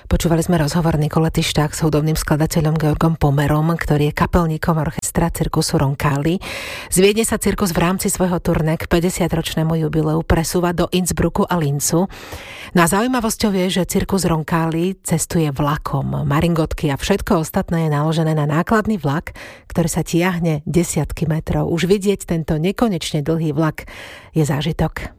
Počúvali sme rozhovor Nicolety Šták s hudobným skladateľom Georgom Pomerom, ktorý je kapelníkom orchestra cirkusu Roncalli. Z Viedne sa cirkus v rámci svojho turné k 50-ročnému jubileu presúva do Innsbrucku a Linzu. No a zaujímavosťou je, že cirkus Roncalli cestuje vlakom. Maringotky a všetko ostatné je naložené na nákladný vlak, ktorý sa tiahne desiatky metrov. Už vidieť tento nekonečne dlhý vlak je zážitok.